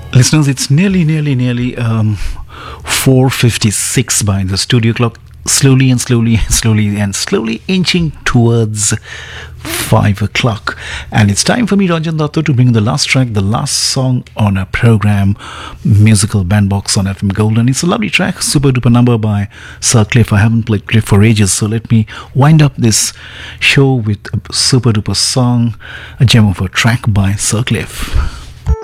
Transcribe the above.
Listeners, it's nearly 4:56 by the studio clock. Slowly inching towards 5 o'clock. And it's time for me, Ranjan Datta, to bring the last track, the last song on our program, Musical Bandbox on FM Gold. And it's a lovely track, super duper number by Sir Cliff. I haven't played Cliff for ages, so let me wind up this show with a super duper song, a gem of a track by Sir Cliff.